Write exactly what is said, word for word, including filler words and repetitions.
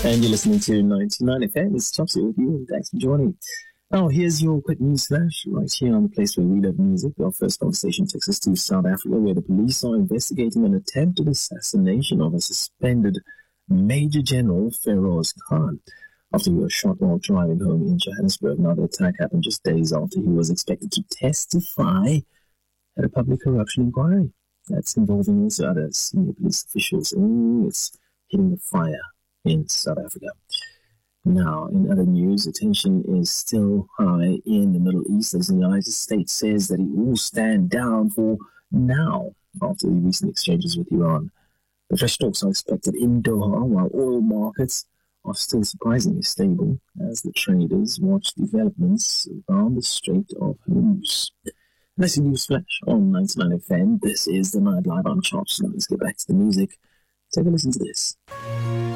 And you're listening to ninety-nine F M. It's Topsy with you, and thanks for joining. Now, here's your quick news flash right here on the place where we love music. Our first conversation takes us to South Africa, where the police are investigating an attempted assassination of a suspended Major General Feroz Khan after he was shot while driving home in Johannesburg. Now, the attack happened just days after he was expected to testify at a public corruption inquiry. That's involving also other senior police officials. Oh, it's hitting the fire in South Africa. Now, in other news, attention is still high in the Middle East as the United States says that it will stand down for now after the recent exchanges with Iran. The fresh talks are expected in Doha, while oil markets are still surprisingly stable as the traders watch developments around the Strait of Hormuz. That's a news flash on ninety-nine F M. This is the Night Live on Chops. Now let's get back to the music. Take a listen to this.